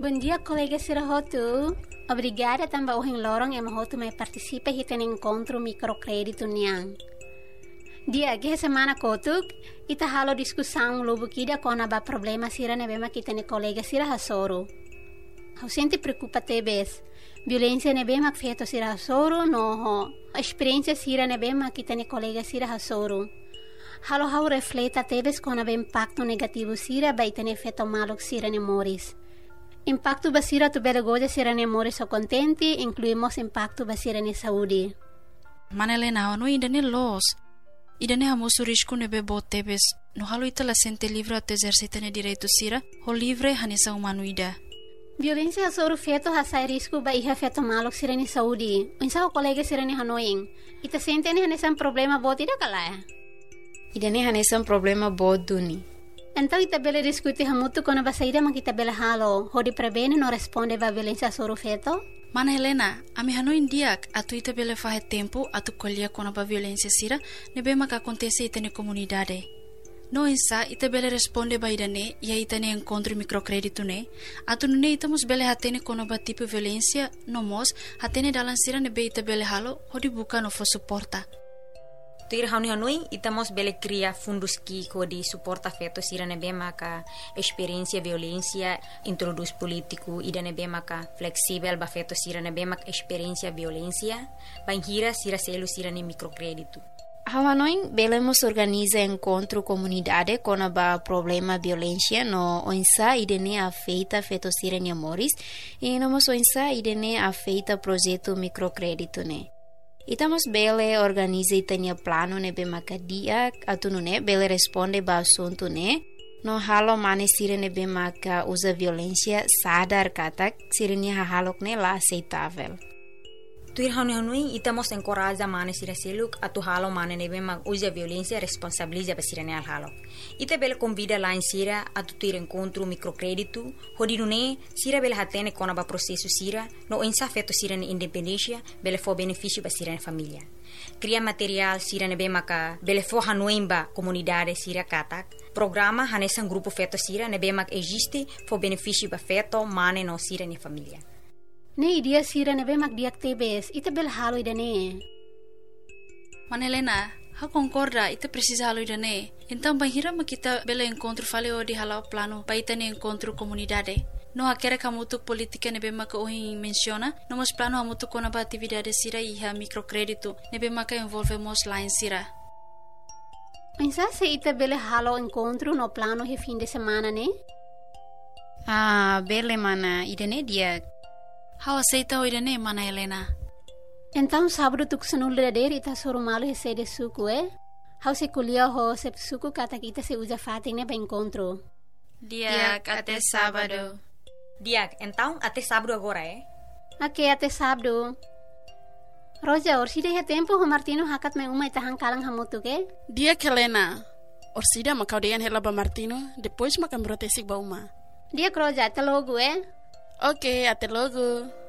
Bom dia, colega Sirahotu. Obrigada também ao lorong yang mahotu me participa e tem encontro microcrédito niang. Dia que semana kotuk ita halo discussão lobo kida kona ba problema sira nebema kita ne colega sira hasoro. Hau sente preocupa tebes. Violência nebema feito sira hasoro no a experiência sira nebema kita ne colega sira hasoro. Halo hau refleta tebes kona ba impacto negativo sira ba ita ne feito malo sira ne moris. Impacto basira tu belagoja sira ne moris o contenti, incluímos impacto basira ne saúde. Manelena, no ainda ne los. Idane hamosu risco nebe botebes, no halo ita la sente livre ato exercita ne direito sira, ho livre hanesa humanoida. Violência sobre o feto hasai risco ba iha feto malo sira ne saúde. Unsa o colega sira ne hanoing. Ita sente ne hanesa problema botida kalaya. Idane hanesa problema bot duni. Então ita bela discutir hamutu kono basaida makita bela halo, hodi prebene no responde ba violência sobre o feto? Mana Helena, ami hano indiak, atu ita bele fahe tempo, atu kolia kona ba violência sira, nebe maka acontece ita ne comunidade. No insa, ita bele responde ba idane, ia ita ne encontro microcrédito ne, atu nune ita mus bele hatene kona ba tipo violência, no mos, hatene dalan sira nebe ita bele halo, hodi buka no fo suporta. Tuir hanoi itamos bele cria fundos que de suporta feto sira nebe maka experiência violência introduz político ida nebe maka flexível ba feto sira nebe maka experiência violência banhira sira selo sira ne microcrédito. Hanoi belemos organiza encontro comunidade com a problema violência no onsa idene afeita feto sira ne moris e nomos onsa idene afeita projeto microcrédito ne. Itamos bele organiza itania plano nebe makadia atunu ne bele responde ba assunto ne no halo mane sire nebe maka usa violência sadar katak sire ni halok ne la aceitável. Tuir hanoi itamos encoraja mane sire seluk atu halo mane nebe mak usa violência responsabiliza ba sire ne al halo. Ita bele convida lá em sira atu tuir encontro microcrédito hodinu ne sira bele hatene kona ba processo sira no insa feto sira ne independência bele fo benefício ba sira ne família. Cria material sira nebe maka bele fo hanoi ba comunidade sira katak. Programa hanesa grupo feto sira nebe mak existe fo benefício ba feto mane no sira ne família. Ne idea sira nebe mak diak tebes, ita bel halo idane. Manelena, ha concorda, ita precisa halo idane. Então banhira makita bele encontro faleo di halau plano pa ita ne encontro comunidade. No hakere kamutuk politika nebe maka ohin menciona, nomos plano hamutuk kona ba atividade sira iha microcrédito nebe maka envolvemos lá em sira. Pensa se ita bele halo encontro no plano he fim de semana ne? Bele mana idane dia. How aceita o idane mana Helena? Então sábado tu kusanul dader ita soro malo he sede suku How se kulia ho se suku kata kita se usa fating ne ba encontro. Diak até sábado. Diak, então até sábado agora Ok, até sábado. Roja, orsida he tempo ho Martino hakat me uma itahang kalang hamutu ke? Diak Helena. Orsida makau deyan hela ba Martino, depois makam brotesik ba uma. Diak Roja, até logo Ok, até logo.